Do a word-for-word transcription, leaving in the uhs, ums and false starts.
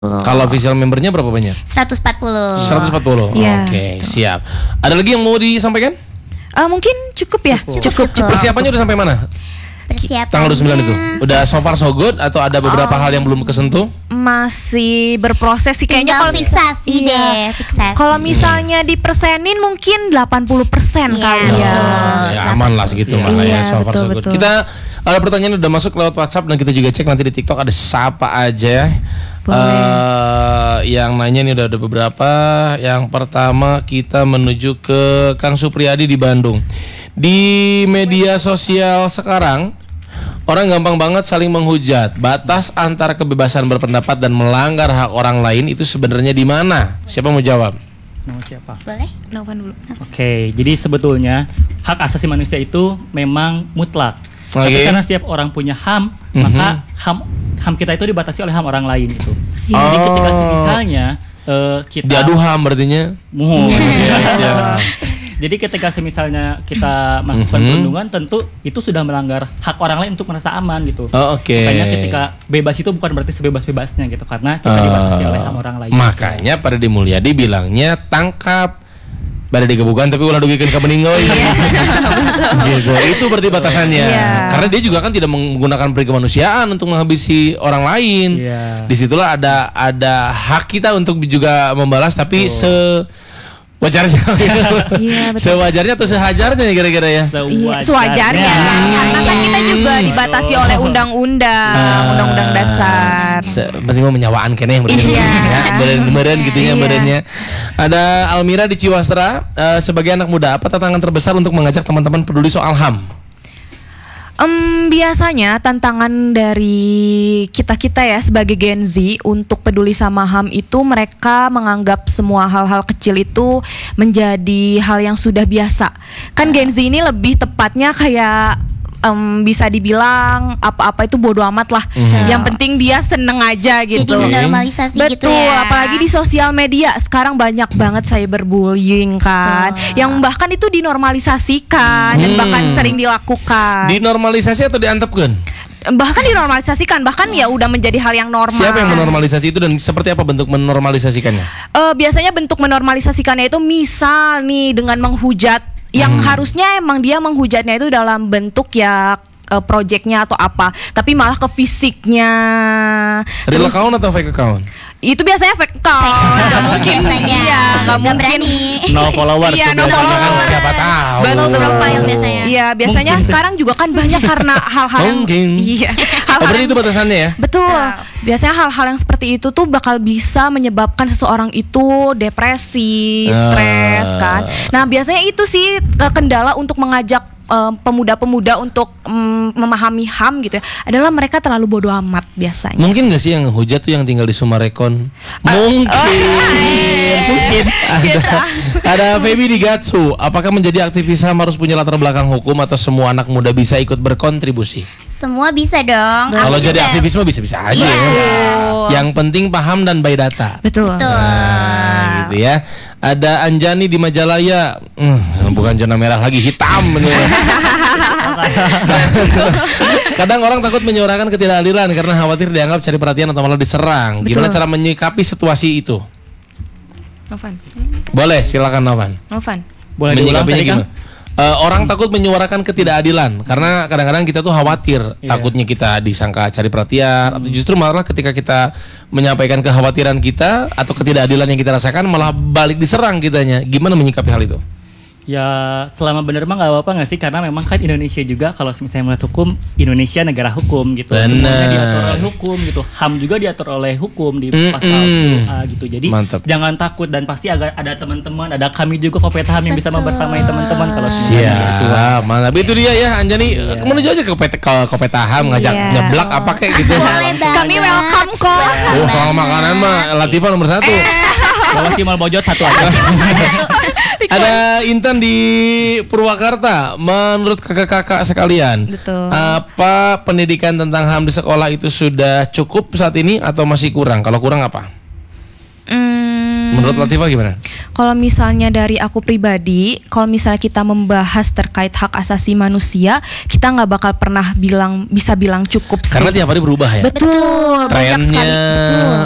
Kalau official membernya berapa banyak? seratus empat puluh. seratus empat puluh. Ya, Oke, siap. Ada lagi yang mau disampaikan? Uh, mungkin cukup ya. Cukup, Cukup. cukup. Persiapannya udah sampai mana? Persiapannya Tanggal dua puluh sembilan itu. Udah so far so good atau ada beberapa Oh. hal yang belum kesentuh? Masih berproses sih kayaknya. tinggal Kalau fiksasi iya. deh, fiksasi. Kalau misalnya dipersenin mungkin delapan puluh persen Iya. kali Oh, ya. ya aman lah segitu Iya. malah ya, Iya, so far betul, so good. betul. Kita ada pertanyaan udah masuk lewat WhatsApp dan kita juga cek nanti di TikTok ada siapa aja. Boleh. Eh, yang nanya nih udah ada beberapa. Yang pertama kita menuju ke Kang Supriyadi di Bandung. Di media sosial sekarang orang gampang banget saling menghujat. Batas antara kebebasan berpendapat dan melanggar hak orang lain itu sebenarnya di mana? Siapa mau jawab? Nama siapa? Boleh? Novan dulu. Oke, jadi sebetulnya hak asasi manusia itu memang mutlak. Tapi Oke. karena setiap orang punya H A M, Mhm. maka H A M H A M kita itu dibatasi oleh H A M orang lain gitu. Iya. Jadi Oh. ketika misalnya eh, kita Diadu H A M berartinya. Muhun. Iya, siap. Jadi ketika misalnya kita melakukan Mhm. perundungan, tentu itu sudah melanggar hak orang lain untuk merasa aman gitu. Oh, oke. Makanya ketika bebas itu bukan berarti sebebas-bebasnya gitu, karena kita Eh, dibatasi oleh H A M orang lain. Makanya pada di Mulyadi bilangnya tangkap. Pada digebukan tapi ulah dugikeun ka meninggoy. Gitu. Itu berarti batasannya. Iya. Karena dia juga kan tidak menggunakan peri kemanusiaan untuk menghabisi orang lain. Iya. Disitulah ada ada hak kita untuk juga membalas tapi se wajarnya. Iya, betul. Sewajarnya atau sehajarnya nih kira-kira ya. Iya, sewajarnya kan. Karena kan kita juga dibatasi oleh undang-undang, undang-undang dasar. Penting mau menyawaan kene yang berarti Iya. ya, beren-beren gitu ya Iya. berennya. Ada Almira di Ciwastra, eh, sebagai anak muda apa tantangan terbesar untuk mengajak teman-teman peduli soal H A M? Em, biasanya tantangan dari kita-kita ya sebagai Gen Z untuk peduli sama H A M itu mereka menganggap semua hal-hal kecil itu menjadi hal yang sudah biasa. Kan Gen Z ini lebih tepatnya kayak em, bisa dibilang apa-apa itu bodo amat lah. Mhm. Yang penting dia seneng aja gitu. Jadi menormalisasi gitu Betul, ya. apalagi di sosial media sekarang banyak banget cyberbullying kan, Betul. yang bahkan itu dinormalisasikan dan Hmm. bahkan sering dilakukan. Dinormalisasi atau diantepkeun? Bahkan dinormalisasikan, bahkan ya udah menjadi hal yang normal. Siapa yang menormalisasi itu dan seperti apa bentuk menormalisasikannya? Eh, biasanya bentuk menormalisasikannya itu misal nih dengan menghujat, yang Hmm. harusnya emang dia menghujatnya itu dalam bentuk ya eh, projectnya atau apa, tapi malah ke fisiknya. Real Terus, account atau fake account? itu biasanya fake account, nggak mungkin. Biasanya. Iya, nggak Nggak mungkin. berani. No follower Iya, tuh no biasanya. follower. Kan siapa tahu. Betul, Low profile biasanya. Iya, biasanya Mungkin. sekarang juga kan banyak karena hal-hal yang Mungkin. iya, Oh, hal-hal berarti yang- itu batasannya ya? betul. Biasanya hal-hal yang seperti itu tuh bakal bisa menyebabkan seseorang itu depresi, Ah. stres kan. Nah, biasanya itu sih eh, kendala untuk mengajak eh, pemuda-pemuda untuk mm, memahami H A M gitu ya. Adalah mereka terlalu bodoh amat biasanya. Mungkin gak sih yang hujat tuh yang tinggal di Sumarekon? Mungkin. Mungkin. Ada, ada Feby di Gatsu. Apakah menjadi aktivis H A M harus punya latar belakang hukum atau semua anak muda bisa ikut berkontribusi? Semua bisa dong. Kalau Aku jadi juga- aktivis mah bisa-bisa aja ya. Yang penting paham dan by data. Betul. Betul. Nah, gitu ya. Ada Anjani di Majalaya. Hmm, bukan zona merah lagi, hitam nih. Kadang orang takut menyuarakan ketidakadilan karena khawatir dianggap cari perhatian atau malah diserang. Gimana Betul. cara menyikapi situasi itu? Novan. Boleh, silakan Novan. Novan. Boleh diulang Menyikapinya tadi kan? gimana? Eh, orang takut menyuarakan ketidakadilan karena kadang-kadang kita tuh khawatir, Iya. takutnya kita disangka cari perhatian atau justru malah ketika kita menyampaikan kekhawatiran kita atau ketidakadilan yang kita rasakan malah balik diserang kitanya. Gimana menyikapi hal itu? Ya selama bener mah nggak apa-apa nggak sih, karena memang kan Indonesia juga kalau misalnya melihat hukum, Indonesia negara hukum gitu. Bener. Semuanya diatur oleh hukum gitu. H A M juga diatur oleh hukum di Mm-mm. pasal tujuh A gitu. Jadi Mantap. jangan takut, dan pasti ada ada teman-teman, ada kami juga Kopet H A M yang bisa Betul. membersamai teman-teman kalau misalnya ada isu. Siap, mantap. Itu dia ya Anjani. Iya. Menuju aja ke Kopet ke Kopet Taham ngajak Iya. nyeblak apa kayak gitu. Boleh banget. Kami welcome kok. Oh, soal makanan mah Latifah nomor satu. Bawa Cimal Bojot satu aja. Ada Intan di Purwakarta. Menurut kakak-kakak sekalian, Betul. apa pendidikan tentang H A M di sekolah itu sudah cukup saat ini atau masih kurang? Kalau kurang apa? Hmm, Menurut Latifah gimana? Kalau misalnya dari aku pribadi, kalau misalnya kita membahas terkait hak asasi manusia, kita nggak bakal pernah bilang bisa bilang cukup sih. Karena tiap hari berubah ya. Betul, banyak Trennya, sekali. Betul.